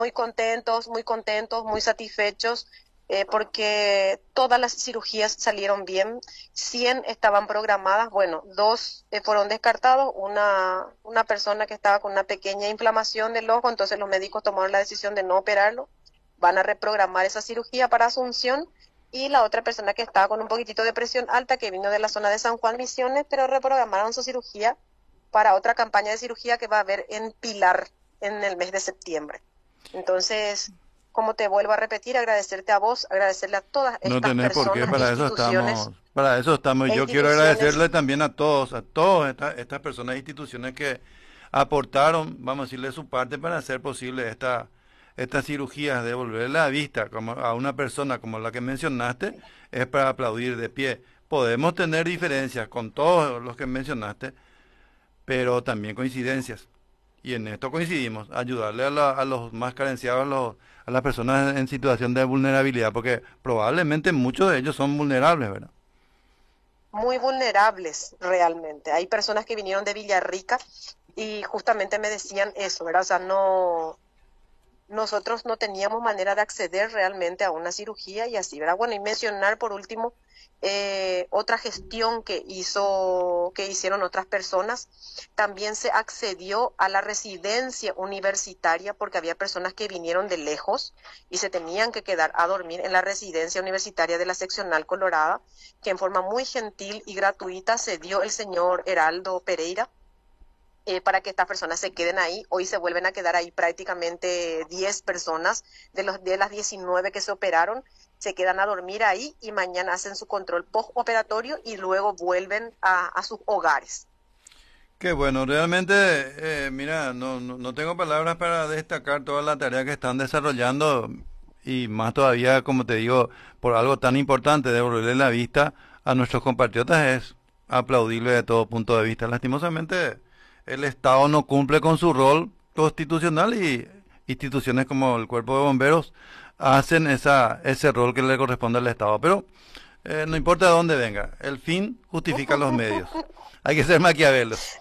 muy contentos, muy satisfechos, porque todas las cirugías salieron bien. 100 estaban programadas, bueno, dos fueron descartados, una persona que estaba con una pequeña inflamación del ojo, entonces los médicos tomaron la decisión de no operarlo, van a reprogramar esa cirugía para Asunción, y la otra persona que estaba con un poquitito de presión alta, que vino de la zona de San Juan Misiones, pero reprogramaron su cirugía para otra campaña de cirugía que va a haber en Pilar en el mes de septiembre. Entonces, como te vuelvo a repetir, agradecerte a vos, agradecerle a todas No estas tenés por qué, personas e para eso instituciones, estamos, para eso estamos. e Yo quiero instituciones, agradecerle también a todas estas personas e instituciones que aportaron, vamos a decirle, su parte para hacer posible estas cirugías, devolver la vista como a una persona como la que mencionaste, es para aplaudir de pie. Podemos tener diferencias con todos los que mencionaste, pero también coincidencias. Y en esto coincidimos, ayudarle a los más carenciados, a las personas en situación de vulnerabilidad, porque probablemente muchos de ellos son vulnerables, ¿verdad? muy vulnerables realmente. Hay personas que vinieron de Villarrica y justamente me decían eso, ¿verdad? O sea, no, nosotros no teníamos manera de acceder realmente a una cirugía y así, ¿verdad? Bueno, y mencionar por último otra gestión que hicieron otras personas. También se accedió a la residencia universitaria porque había personas que vinieron de lejos y se tenían que quedar a dormir en la residencia universitaria de la seccional Colorada, que en forma muy gentil y gratuita se dio el señor Heraldo Pereira, para que estas personas se queden ahí. Hoy se vuelven a quedar ahí prácticamente 10 personas de las 19 que se operaron, se quedan a dormir ahí y mañana hacen su control postoperatorio y luego vuelven a sus hogares. Qué bueno, realmente, mira, no tengo palabras para destacar toda la tarea que están desarrollando y más todavía, como te digo, por algo tan importante, devolverle la vista a nuestros compatriotas es aplaudible de todo punto de vista. Lastimosamente, el Estado no cumple con su rol constitucional y instituciones como el Cuerpo de Bomberos hacen ese rol que le corresponde al Estado. Pero no importa de dónde venga, el fin justifica los medios. Hay que ser maquiavelos.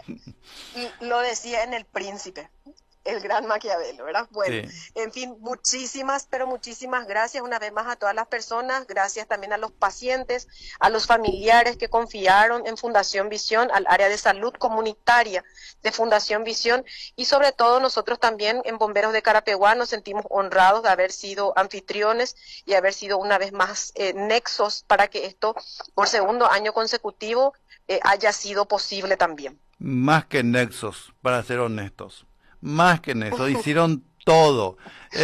Lo decía en El Príncipe, el gran Maquiavelo, ¿verdad? Bueno, Sí. en fin, muchísimas, pero muchísimas gracias una vez más a todas las personas, gracias también a los pacientes, a los familiares que confiaron en Fundación Visión, al área de salud comunitaria de Fundación Visión, y sobre todo nosotros también en Bomberos de Carapeguá nos sentimos honrados de haber sido anfitriones y haber sido una vez más nexos para que esto por segundo año consecutivo haya sido posible también. Más que nexos, para ser honestos. Más que nexos. Hicieron todo.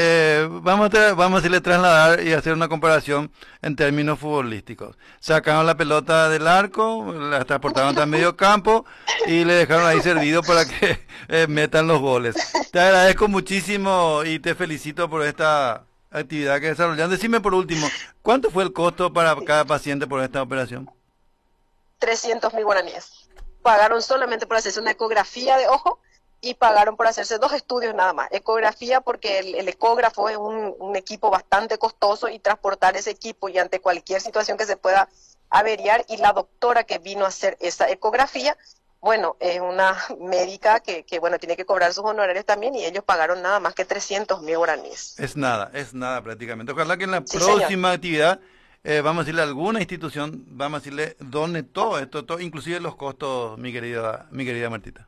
Vamos a decirle trasladar y hacer una comparación en términos futbolísticos. Sacaron la pelota del arco, la transportaron hasta medio campo y le dejaron ahí servido para que metan los goles. Te agradezco muchísimo y te felicito por esta actividad que desarrollan. Decime por último, ¿cuánto fue el costo para cada paciente por esta operación? 300.000 guaraníes. Pagaron solamente por hacerse una ecografía de ojo y pagaron por hacerse 2 estudios nada más. Ecografía porque el ecógrafo es un equipo bastante costoso y transportar ese equipo y ante cualquier situación que se pueda averiar, y la doctora que vino a hacer esa ecografía, bueno, es una médica bueno, tiene que cobrar sus honorarios también y ellos pagaron nada más que 300.000 guaraníes. Es nada prácticamente. Ojalá que en la Sí, señor. próxima actividad, vamos a decirle a alguna institución, vamos a decirle, done todo esto, todo, inclusive los costos, mi querida Martita.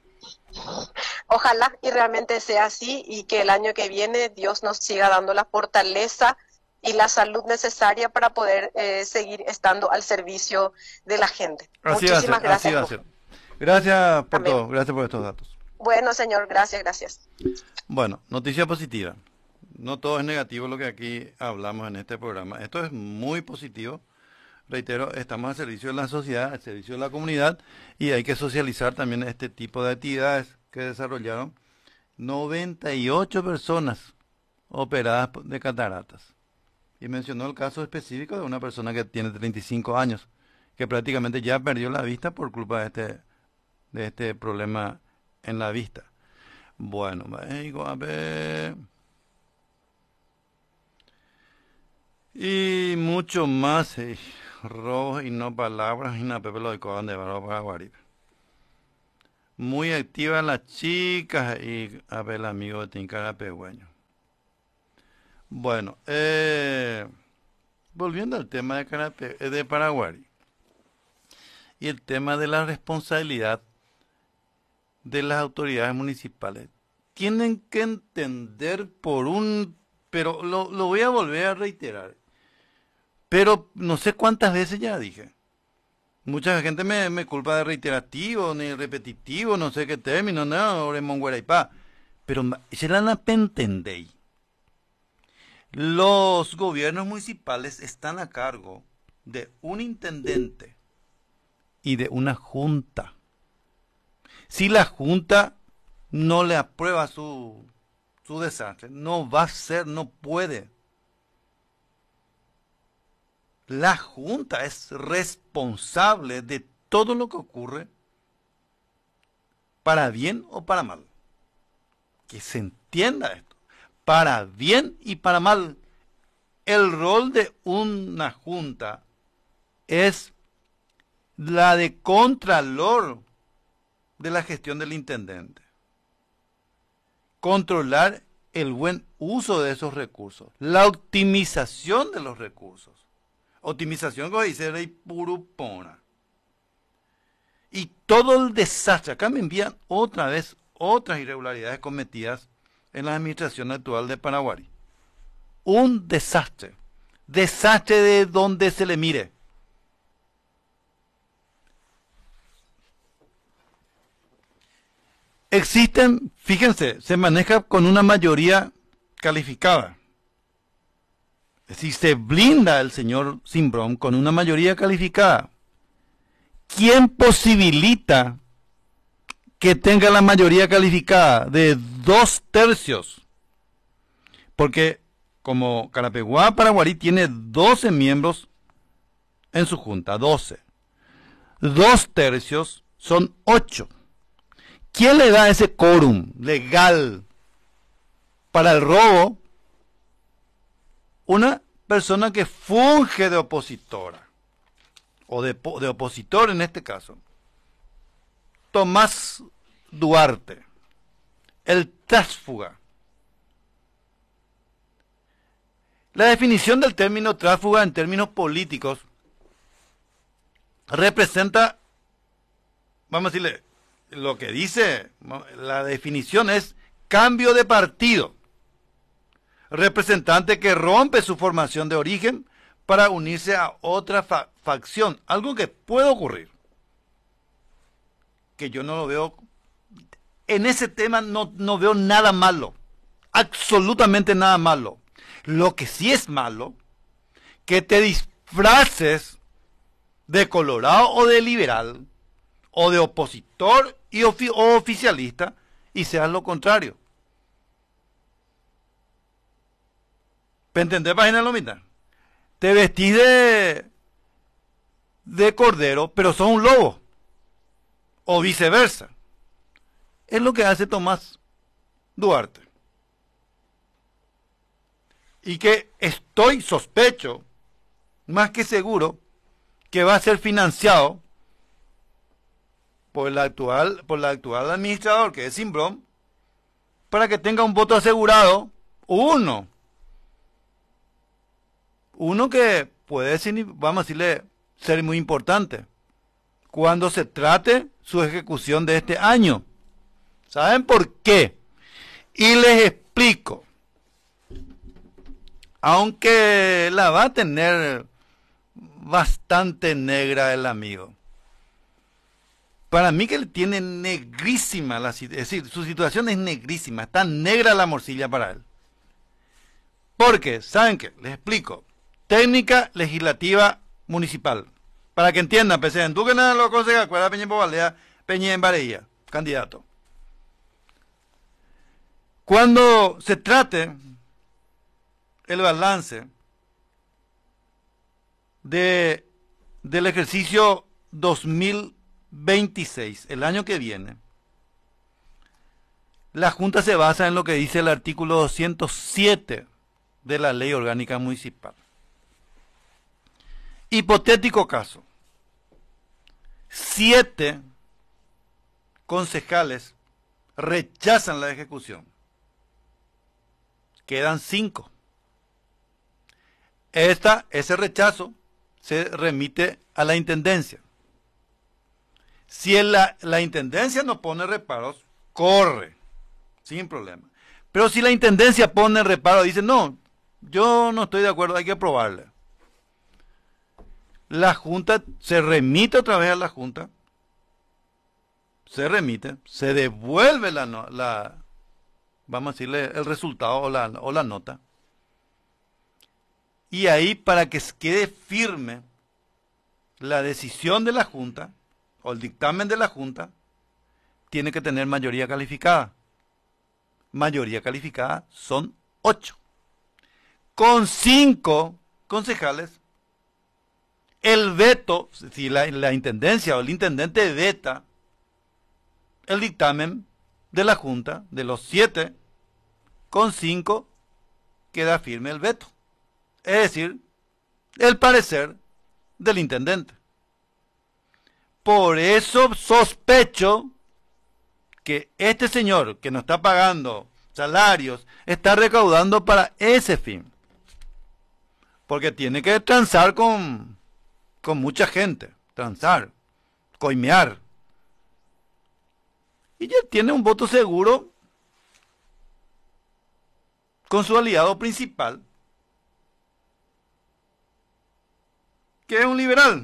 Ojalá y realmente sea así y que el año que viene Dios nos siga dando la fortaleza y la salud necesaria para poder seguir estando al servicio de la gente. Así va a ser, Muchísimas así gracias. va a ser. Gracias por Amén. todo, gracias por estos datos. Bueno, señor, gracias, gracias. Bueno, noticia positiva. No todo es negativo lo que aquí hablamos en este programa. Esto es muy positivo. Reitero, estamos al servicio de la sociedad, al servicio de la comunidad y hay que socializar también este tipo de actividades que desarrollaron 98 personas operadas de cataratas. Y mencionó el caso específico de una persona que tiene 35 años, que prácticamente ya perdió la vista por culpa de este problema en la vista. Bueno, a ver. Y mucho más, robos y no palabras, y na pepe lo de Coban de Barro para Guaripe. Muy activas las chicas y a ver el amigo de Tincara Pegüeño. Bueno, volviendo al tema de Paraguay y el tema de la responsabilidad de las autoridades municipales. Tienen que entender pero lo voy a volver a reiterar, pero no sé cuántas veces ya dije. Mucha gente me culpa de reiterativo, ni repetitivo, no sé qué término, no, oremón guaraipá. Pero se la entendéis. Los gobiernos municipales están a cargo de un intendente y de una junta. Si la junta no le aprueba su desastre, no va a ser, no puede. La junta es responsable de todo lo que ocurre, para bien o para mal. Que se entienda esto. Para bien y para mal. El rol de una junta es la de contralor de la gestión del intendente. Controlar el buen uso de esos recursos. La optimización de los recursos. Optimización como dice Rey Purupona. Y todo el desastre. Acá me envían otra vez otras irregularidades cometidas en la administración actual de Paraguay. Un desastre. Desastre de donde se le mire. Existen, fíjense, se maneja con una mayoría calificada. Es decir, se blinda el señor Simbrón con una mayoría calificada. ¿Quién posibilita que tenga la mayoría calificada de 2/3? Porque como Carapeguá, Paraguarí tiene 12 miembros en su junta, 12. 2/3 son 8. ¿Quién le da ese quórum legal para el robo? Una persona que funge de opositora, o de opositor en este caso. Tomás Duarte, el tránsfuga. La definición del término tránsfuga en términos políticos representa, vamos a decirle, lo que dice la definición es cambio de partido. Representante que rompe su formación de origen para unirse a otra facción. Algo que puede ocurrir. Que yo no lo veo. En ese tema no veo nada malo. Absolutamente nada malo. Lo que sí es malo, que te disfraces de colorado o de liberal, o de opositor o oficialista, y seas lo contrario. ¿Me entendés, página Lomita? Te vestís de cordero, pero sos un lobo. O viceversa. Es lo que hace Tomás Duarte. Y que sospecho, más que seguro, que va a ser financiado por el actual administrador, que es Simbrón, para que tenga un voto asegurado, uno que puede ser, vamos a decirle, ser muy importante cuando se trate su ejecución de este año. ¿Saben por qué? Y les explico. Aunque la va a tener bastante negra el amigo. Para mí que le tiene negrísima, es decir, su situación es negrísima, está negra la morcilla para él. Porque, ¿saben qué? Les explico. Técnica legislativa municipal. Para que entiendan, presidente, tú que nada lo aconseja, cuál Peña en Bobaldea, Peña en Varilla, candidato. Cuando se trate el balance del ejercicio 2026, el año que viene, la Junta se basa en lo que dice el artículo 207 de la Ley Orgánica Municipal. Hipotético caso. 7 concejales rechazan la ejecución. Quedan 5. ese rechazo se remite a la intendencia. Si la intendencia no pone reparos, corre, sin problema. Pero si la intendencia pone reparo, dice, no, yo no estoy de acuerdo, hay que aprobarle. La Junta se remite otra vez a la Junta, se remite, se devuelve vamos a decirle, el resultado o la nota. Y ahí, para que quede firme la decisión de la Junta, o el dictamen de la Junta, tiene que tener mayoría calificada. Mayoría calificada son 8. Con 5 concejales, el veto, si la intendencia o el intendente veta el dictamen de la Junta, de los 7, con 5 queda firme el veto. Es decir, el parecer del intendente. Por eso sospecho que este señor que nos está pagando salarios está recaudando para ese fin. Porque tiene que transar con mucha gente. Transar, coimear. Y ya tiene un voto seguro con su aliado principal, que es un liberal.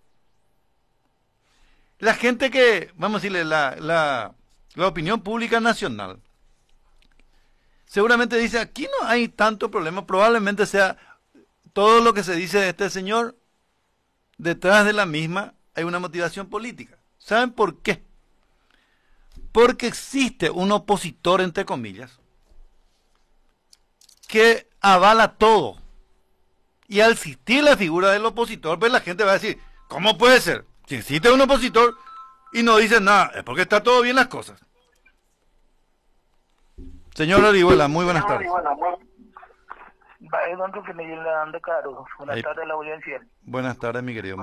La gente que, vamos a decirle, la opinión pública nacional, seguramente dice, aquí no hay tanto problema, probablemente sea todo lo que se dice de este señor, detrás de la misma hay una motivación política. ¿Saben por qué? Porque existe un opositor, entre comillas, que avala todo. Y al existir la figura del opositor, pues la gente va a decir, ¿cómo puede ser? Si existe un opositor y no dice nada, es porque está todo bien las cosas. Señor Orihuela, muy buenas tardes. Buenas tardes, la audiencia. Buenas tardes, mi querido.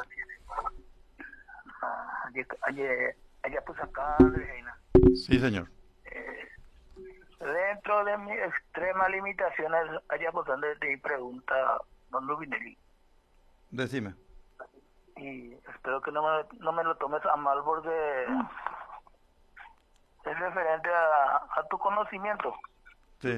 Allá pues acá, Reina. Sí, señor. Dentro de mis extremas limitaciones, allá pues donde te pregunta, don Rubinelli. Decime. Y espero que no me lo tomes a mal porque es referente a tu conocimiento. Sí.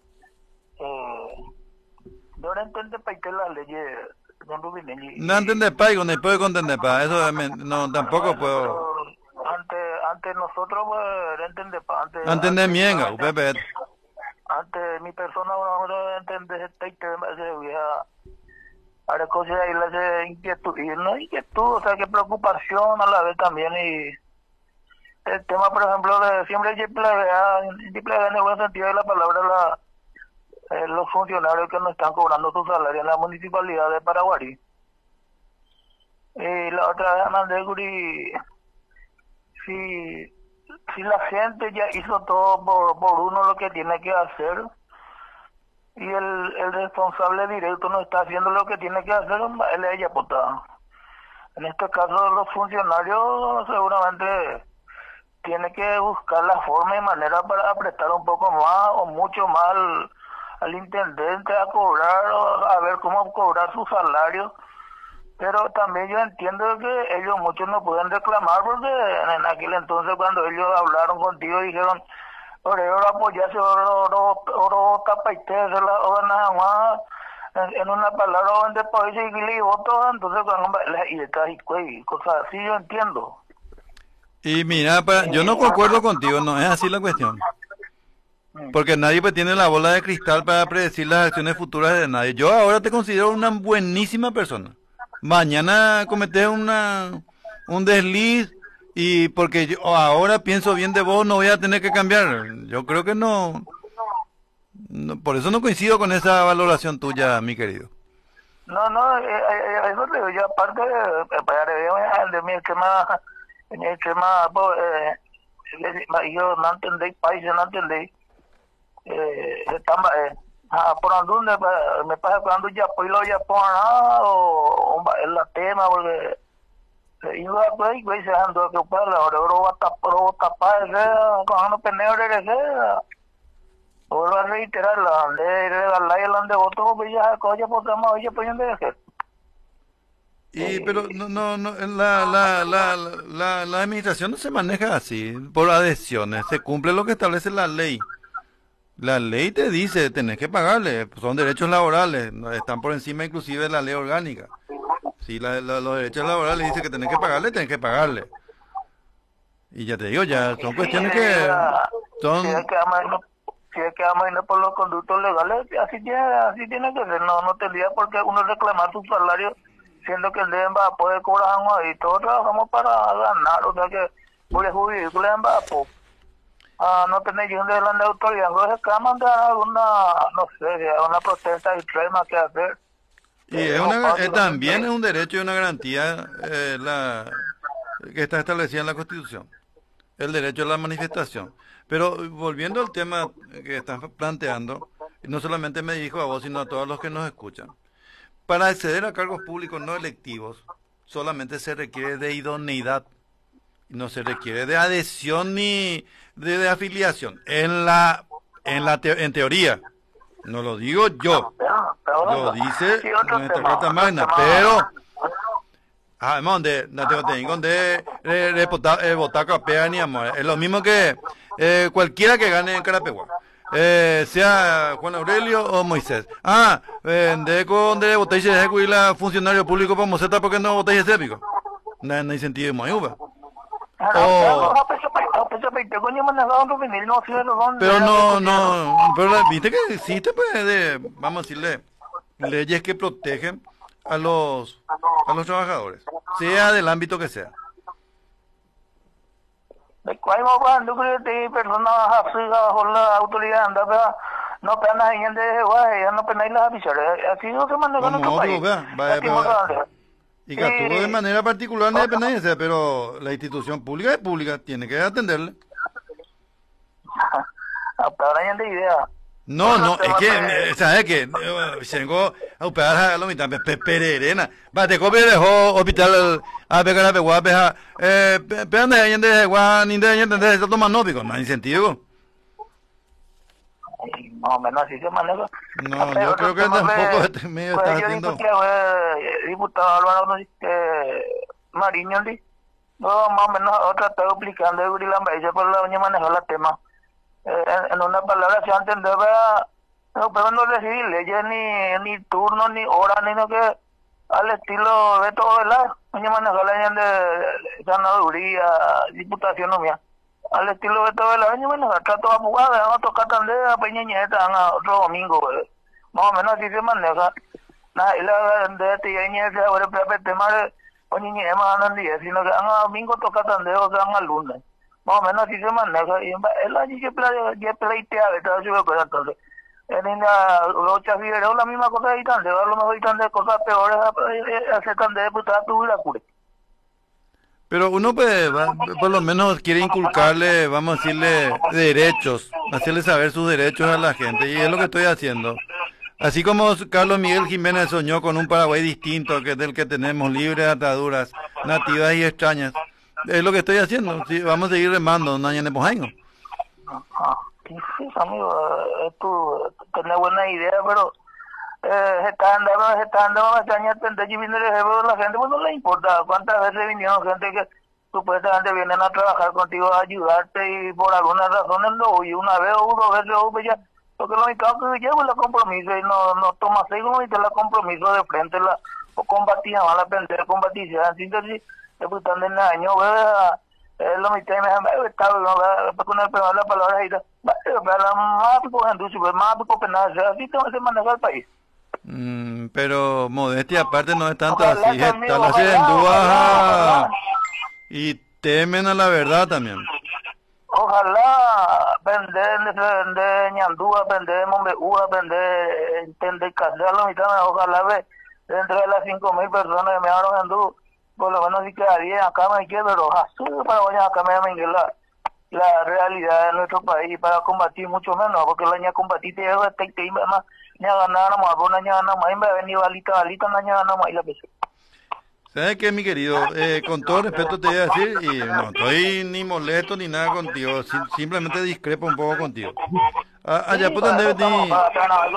No entiende para qué la ley, don Rubinelli. No entiende pa y no puede contender pa. Eso no, tampoco puedo. Ante nosotros, pues, entiende pa. Entiende mienga, Pepe. Ante mi persona, no entiende este tema, ahora cosas ahí le hace inquietud, y no inquietud, o sea, que preocupación a la vez también, y el tema, por ejemplo, de siempre en el buen sentido de la palabra, los funcionarios que no están cobrando su salario en la municipalidad de Paraguarí. Y la otra vez mandé, Guri, si la gente ya hizo todo por uno lo que tiene que hacer, y el responsable directo no está haciendo lo que tiene que hacer, él es ella potada. En este caso, los funcionarios seguramente tienen que buscar la forma y manera para apretar un poco más o mucho más al intendente a cobrar, a ver cómo cobrar su salario. Pero también yo entiendo que ellos muchos no pueden reclamar porque en aquel entonces cuando ellos hablaron contigo dijeron, ahora apoyarse, oro tapaite, nada más, en una palabra donde país y le voto, entonces y cosas así yo entiendo. Y mira, yo no concuerdo contigo, no es así la cuestión. Porque nadie pues tiene la bola de cristal para predecir las acciones futuras de nadie. Yo ahora te considero una buenísima persona. Mañana cometés un desliz y porque yo ahora pienso bien de vos no voy a tener que cambiar. Yo creo que no, por eso no coincido con esa valoración tuya, mi querido. No, eso te digo yo, aparte de mi esquema, yo no entendí, países no entendí. Por donde me pasa cuando ya pues lo ya o el tema porque iba pues güey se ando que para ahora va a tapar con unos peneo de vuelvo a reiterar, de regalar el de voto, pues ya, coño, votamos, oye, pues de dejar. Pero no, la administración no se maneja así, por adhesiones, se cumple lo que establece la ley. La ley te dice, tenés que pagarle, son derechos laborales, están por encima inclusive de la ley orgánica. Si los derechos laborales dicen que tenés que pagarle, tenés que pagarle. Y ya te digo, ya son cuestiones que son... Si es que vamos a ir por los conductos legales, así tiene que ser. No tendría por qué uno reclamar su salario, siendo que el DEM va a poder cobrar ahí. Todos trabajamos para ganar, o sea que por el jurídico le va a no tener yo de la autoridad. Entonces reclaman de alguna, no sé, una protesta extrema que hacer. Y también es un derecho y una garantía que está establecida en la Constitución, el derecho a la manifestación. Pero volviendo al tema que están planteando, no solamente me dirijo a vos, sino a todos los que nos escuchan. Para acceder a cargos públicos no electivos, solamente se requiere de idoneidad, no se requiere de adhesión ni de afiliación. En teoría, no lo digo yo, lo dice nuestra Carta Magna, pero votar capea ni amor. Es lo mismo que cualquiera que gane en Carapeguá. Sea Juan Aurelio o Moisés. De votáis de la funcionario público para Moseta porque no votáis ese épico. No hay sentido de Moyuba. Pero viste que existe, pues, vamos a decirle, leyes que protegen a los trabajadores, sea del ámbito que sea. No pena gente de no pena las avisores, así no se maneja en otro país. Y que actúa de manera particular no depende de pero la institución pública es pública, tiene que atenderle. Ahora ya de idea. No, es que, ¿sabes qué? Tengo a operar a la mitad, pererena. Va, te copia dejó hospital a pegar a pegar, pero anda ahí en de Juan, ni de entender, está tomando pico, no hay sentido. Más o menos así se maneja. No, yo creo que tampoco este medio está haciendo. Diputado Álvaro Mariño, no, más o menos otra está explicando de Urilambeya, por la doña manejar el tema. En una palabra se entender, pero no recibir leyes ni turno, ni hora, ni lo que al estilo de todo, ¿verdad? Doña manejar la ley de sanaduría, diputación no mía. Al estilo de todo el año, bueno, trato de jugar, vamos a tocar tandera, peñeñeta, otro domingo, más o menos así se maneja. Y la de tiñeñeta, ahora el tema de peñeñeta, más andan día, sino que a domingo toca tandera, o sea, a lunes. Más o menos así se maneja. Y el año que pleitea, ¿verdad? Yo creo entonces. En la Rocha Figueroa, la misma cosa de tandera, a lo mejor hay tandera cosas peores, hacer tandera, pues tú y la cure. Pero uno pues, por lo menos quiere inculcarle, vamos a decirle, derechos, hacerle saber sus derechos a la gente, y es lo que estoy haciendo. Así como Carlos Miguel Jiménez soñó con un Paraguay distinto, que es del que tenemos, libre de ataduras, nativas y extrañas, es lo que estoy haciendo. Sí, vamos a seguir remando, no hay Sí, amigo, tú tenés buena idea, pero se está andando extraña y viene el jefe de la gente, pues no le importa cuántas veces vinieron gente que supuestamente vienen a trabajar contigo a ayudarte y por alguna razón no, y una vez o dos veces pues ya, porque lo único que llevo es el compromiso y no toma como el compromiso de frente o combatir, van a aprender a combatir, entonces después están en el año, lo mitad me está con el la palabra ahí, más tipo gente, más tipo penal, así se maneja el país. Pero modestia aparte no es tanto así, están haciendo dudas y temen a la verdad también. Ojalá aprender de ñandúa, aprender de mombeúa, aprender entender casarlo, ojalá ve dentro de las 5.000 personas que me hablan andú, por lo menos si queda 10 acá me quedo, pero azul para vayan acá me la realidad de nuestro país para combatir mucho menos, porque la ña combatir te lleva hasta que más ña ganar más, una ña ganar más, me venir balita, ña ganar más y la pesé. ¿Sabes qué, mi querido? Con todo respeto te voy a decir, y no estoy ni molesto ni nada contigo, simplemente discrepo un poco contigo. Allá Sí, por para eso donde estamos, para hacer